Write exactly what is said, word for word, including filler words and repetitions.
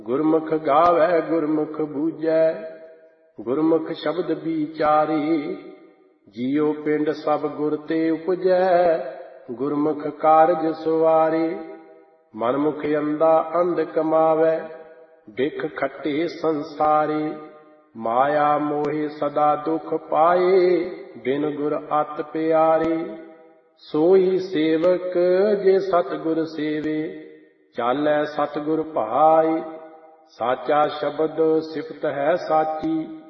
ਗੁਰਮੁਖ ਗਾਵੈ ਗੁਰਮੁਖ ਬੂਝੈ, ਗੁਰਮੁਖ ਸ਼ਬਦ ਵਿਚਾਰੇ। ਜੀਉ ਪਿੰਡ ਸਭ ਗੁਰ ਤੇ ਉਪਜੈ, ਗੁਰਮੁਖ ਕਾਰਜ ਸੁਵਾਰੇ। ਮਨਮੁਖ ਅੰਧਾ ਅੰਧ ਕਮਾਵੈ, ਬਿਖ ਖੱਟੇ ਸੰਸਾਰੇ। ਮਾਇਆ ਮੋਹਿ ਸਦਾ ਦੁਖ ਪਾਏ, ਬਿਨ ਗੁਰ ਅਤ ਪਿਆਰੇ। ਸੋਈ ਸੇਵਕ ਜੇ ਸਤਿਗੁਰ ਸੇਵੇ, ਚਾਲੈ ਸਤਿਗੁਰ ਭਾਈ। ਸਾਚਾ ਸ਼ਬਦ ਸਿਫਤ ਹੈ ਸਾਚੀ,